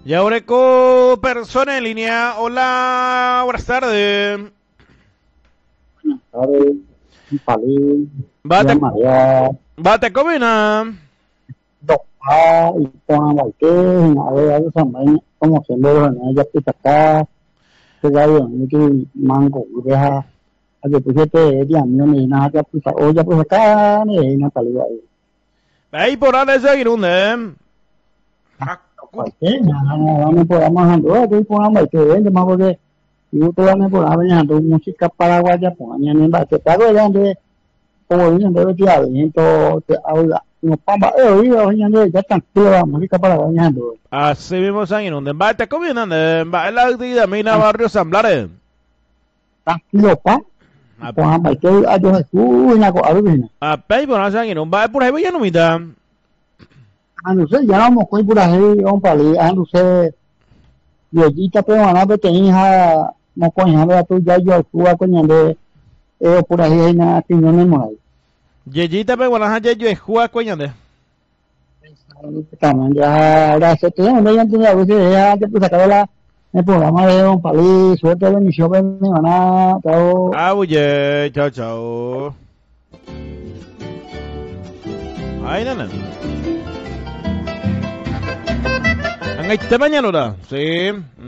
Y ahora con persona en línea. Hola, buenas tardes. Sorry, Paling, Bate, Yan Maria, bate comina. Dokha, Ipon Baike, Hinawe, sampai como siendo ya kita ka, segala itu mangko udah ada pusete dia ni na ya pusa oh ya pusa ka ni na paling ya. Ahí por ahora es Aguirunde. Baike na na por amahan do tu pon baike de más porque yo todavía por ahora tu música paraguaya pon ni baike pago ya de como vienen de ya entonces te habla no pamba oído ya de ya tranquilo música paraguaya. Así mismo es Aguirunde. Bate comina. Va en la actividad Mina Barrio Samblares. Tranquilo, pa. Kung ang baito, ajo Jesús, na ko abin. Apay por ahora es Aguirunde. Va por ahí voy a numita. Anu se ya mo ko pura he on pali, anu se yojita pe wana pe tehi ha mo ko ha ba tu ya yo ku ko nyande e pura he na tiñone mo ai. Yeyita pe buenas noches. Yo es Juan Cueñande. También ya la se te no ya tiene a veces ya te puse la el programa de on pali, suerte bendición me van a todo. Abuye. Chao, chao. Ay, nana. Ang ite mañana, ¿sí?